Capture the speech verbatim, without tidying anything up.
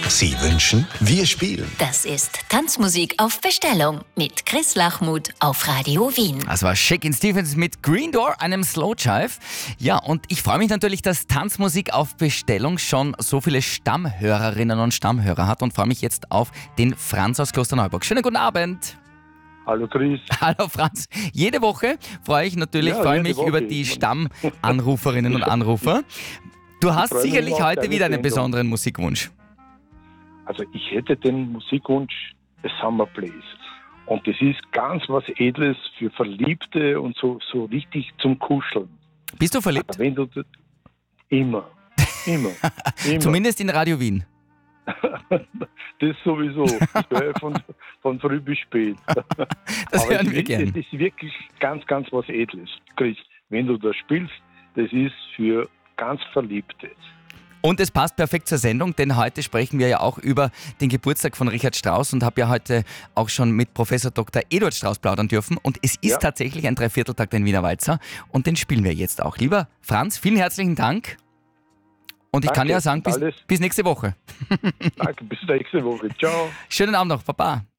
Sie wünschen, wir spielen. Das ist Tanzmusik auf Bestellung mit Chris Lachmuth auf Radio Wien. Das war Shakin' Stevens mit Green Door, einem Slow Jive. Ja, und ich freue mich natürlich, dass Tanzmusik auf Bestellung schon so viele Stammhörerinnen und Stammhörer hat und freue mich jetzt auf den Franz aus Klosterneuburg. Schönen guten Abend. Hallo Chris. Hallo Franz. Jede Woche freue ich natürlich, Ja, freue jede mich Woche. über die Stammanruferinnen und Anrufer. Du hast freue mich sicherlich auf heute deine wieder einen Sendung. besonderen Musikwunsch. Also ich hätte den Musikwunsch The Summer Place. Und das ist ganz was Edles für Verliebte und so, so richtig zum Kuscheln. Bist du verliebt? Aber wenn du das, immer, immer, immer. Zumindest in Radio Wien. Das sowieso. Das höre ich von, von früh bis spät. Das Aber hören es wir ist- gern. Es ist wirklich ganz, ganz was Edles. Chris, wenn du das spielst, das ist für ganz Verliebte. Und es passt perfekt zur Sendung, denn heute sprechen wir ja auch über den Geburtstag von Richard Strauss und habe ja heute auch schon mit Professor Doktor Eduard Strauss plaudern dürfen. Und es ist Ja. tatsächlich ein Dreivierteltakt, ein Wiener Walzer. Und den spielen wir jetzt auch. Lieber Franz, vielen herzlichen Dank. Und ich kann Danke, ja sagen, bis, alles. bis nächste Woche. Danke, bis nächste Woche. Ciao. Schönen Abend noch, Papa.